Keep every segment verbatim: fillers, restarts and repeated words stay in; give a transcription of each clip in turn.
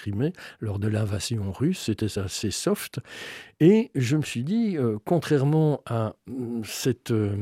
Crimée lors de l'invasion russe. C'était assez soft. Et je me suis dit, euh, contrairement à mm, cette... euh,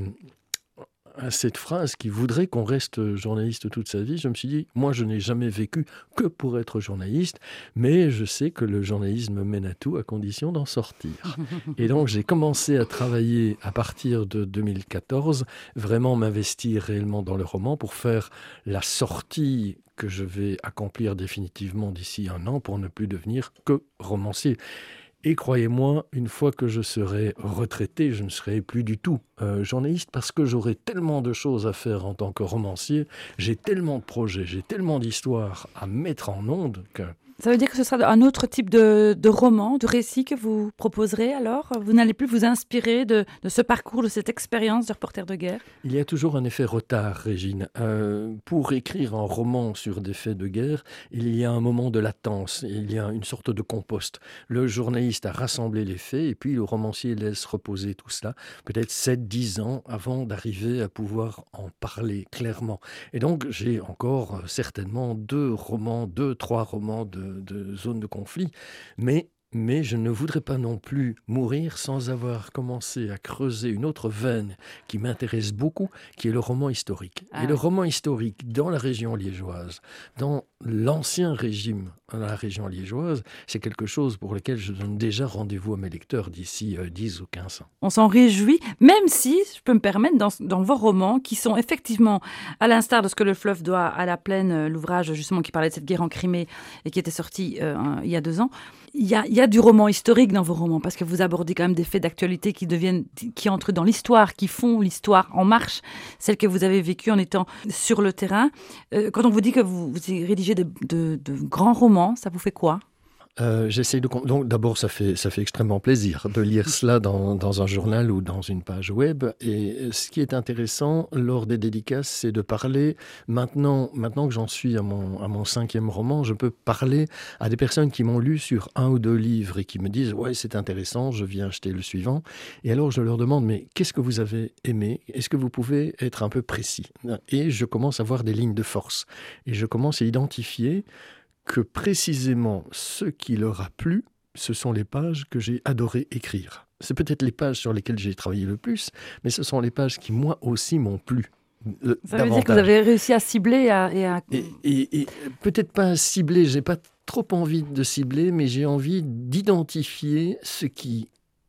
à cette phrase qui voudrait qu'on reste journaliste toute sa vie, je me suis dit, moi je n'ai jamais vécu que pour être journaliste, mais je sais que le journalisme mène à tout à condition d'en sortir. Et donc j'ai commencé à travailler à partir de deux mille quatorze, vraiment m'investir réellement dans le roman pour faire la sortie que je vais accomplir définitivement d'ici un an pour ne plus devenir que romancier. Et croyez-moi, une fois que je serai retraité, je ne serai plus du tout euh, journaliste parce que j'aurai tellement de choses à faire en tant que romancier, j'ai tellement de projets, j'ai tellement d'histoires à mettre en ondes que... Ça veut dire que ce sera un autre type de, de roman, de récit que vous proposerez alors? Vous n'allez plus vous inspirer de, de ce parcours, de cette expérience de reporter de guerre? Il y a toujours un effet retard, Régine. Euh, pour écrire un roman sur des faits de guerre, il y a un moment de latence, il y a une sorte de compost. Le journaliste a rassemblé les faits et puis le romancier laisse reposer tout cela, peut-être sept dix ans avant d'arriver à pouvoir en parler clairement. Et donc j'ai encore euh, certainement deux romans, deux, trois romans de de zones de conflit, mais, mais je ne voudrais pas non plus mourir sans avoir commencé à creuser une autre veine qui m'intéresse beaucoup, qui est le roman historique. Ah Et le oui. roman historique dans la région liégeoise, dans l'ancien régime dans la région liégeoise, c'est quelque chose pour lequel je donne déjà rendez-vous à mes lecteurs d'ici euh, dix ou quinze ans. On s'en réjouit, même si, je peux me permettre, dans, dans vos romans, qui sont effectivement, à l'instar de ce que le fleuve doit à la plaine, euh, l'ouvrage justement qui parlait de cette guerre en Crimée et qui était sorti euh, un- il y a deux ans, il y a, il y a du roman historique dans vos romans, parce que vous abordez quand même des faits d'actualité qui deviennent, qui entrent dans l'histoire, qui font l'histoire en marche, celle que vous avez vécue en étant sur le terrain. Euh, quand on vous dit que vous, vous rédigez de, de, de grands romans, ça vous fait quoi? Euh, j'essaye de... com- Donc d'abord, ça fait, ça fait extrêmement plaisir de lire cela dans, dans un journal ou dans une page web. Et ce qui est intéressant lors des dédicaces, c'est de parler, maintenant, maintenant que j'en suis à mon, à mon cinquième roman, je peux parler à des personnes qui m'ont lu sur un ou deux livres et qui me disent « Ouais, c'est intéressant, je viens acheter le suivant ». Et alors je leur demande « Mais qu'est-ce que vous avez aimé ? Est-ce que vous pouvez être un peu précis ?» Et je commence à voir des lignes de force. Et je commence à identifier que précisément ce qui leur a plu, ce sont les pages que j'ai adoré écrire. C'est peut-être les pages sur lesquelles j'ai travaillé le plus, mais ce sont les pages qui, moi aussi, m'ont plu. euh, Ça veut dire que vous davantage. avez réussi à cibler et à... et à- Et, et- et peut-être pas cibler, j'ai pas trop envie de cibler, mais j'ai envie d'identifier ce qui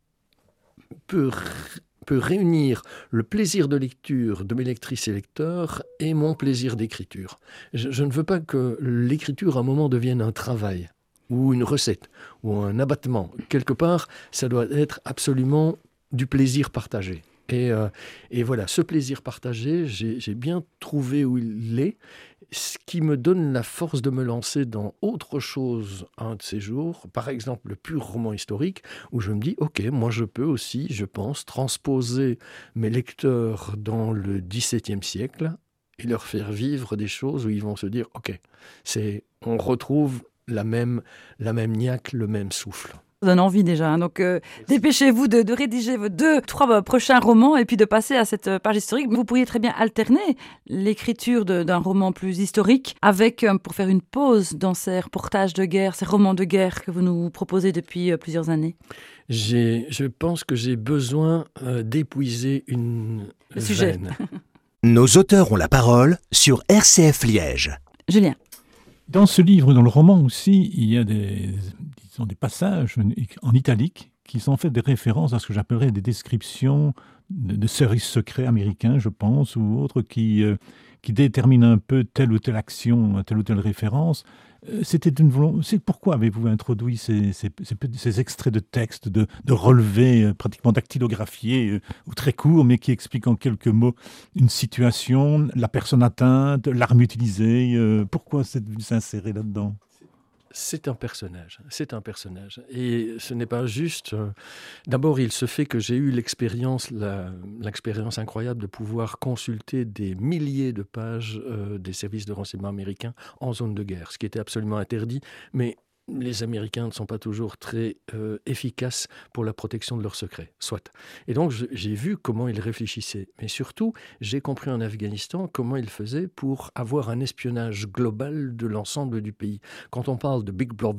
peut, r- peut réunir le plaisir de lecture de mes lectrices et lecteurs et mon plaisir d'écriture. Je, je ne veux pas que l'écriture, à un moment, devienne un travail ou une recette ou un abattement. Quelque part, ça doit être absolument du plaisir partagé. Et, euh, et voilà, ce plaisir partagé, j'ai, j'ai bien trouvé où il est, ce qui me donne la force de me lancer dans autre chose un de ces jours, par exemple le pur roman historique, où je me dis, ok, moi je peux aussi, je pense, transposer mes lecteurs dans le dix-septième siècle et leur faire vivre des choses où ils vont se dire, ok, c'est, on retrouve la même, la même niaque, le même souffle. Ça donne envie déjà. Hein. Donc, euh, dépêchez-vous de, de rédiger vos deux, trois euh, prochains romans et puis de passer à cette euh, page historique. Vous pourriez très bien alterner l'écriture de- d'un roman plus historique avec, euh, pour faire une pause dans ces reportages de guerre, ces romans de guerre que vous nous proposez depuis euh, plusieurs années. J'ai, je pense que j'ai besoin euh, d'épuiser une Le sujet. veine. Nos auteurs ont la parole sur R C F Liège. Julien. Dans ce livre, dans le roman aussi, il y a des, disons, des passages en italique qui sont en fait des références à ce que j'appellerais des descriptions de, de services secrets américains, je pense, ou autres, qui, euh, qui déterminent un peu telle ou telle action, telle ou telle référence. Euh, C'était une volonté. C'est pourquoi avez-vous introduit ces, ces, ces, ces extraits de texte, de, de relevés euh, pratiquement dactylographiés, euh, ou très courts, mais qui expliquent en quelques mots une situation, la personne atteinte, l'arme utilisée. Euh, pourquoi c'est venu s'insérer là-dedans ? C'est un personnage, c'est un personnage. Et ce n'est pas juste... euh, D'abord, il se fait que j'ai eu l'expérience, la- l'expérience incroyable de pouvoir consulter des milliers de pages euh, des services de renseignement américains en zone de guerre, ce qui était absolument interdit, mais les Américains ne sont pas toujours très euh, efficaces pour la protection de leurs secrets, soit. Et donc, je- j'ai vu comment ils réfléchissaient. Mais surtout, j'ai compris en Afghanistan comment ils faisaient pour avoir un espionnage global de l'ensemble du pays. Quand on parle de Big Brother,